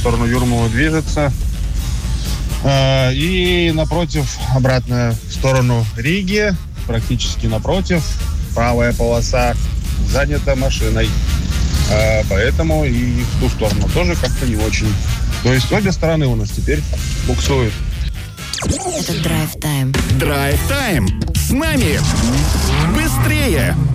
сторону Юрмалы движется. И напротив, обратно в сторону Риги, практически напротив, правая полоса занята машиной. Поэтому и в ту сторону тоже как-то не очень. То есть обе стороны у нас теперь буксуют. Это драйв-тайм. Драйв-тайм. С нами. Быстрее.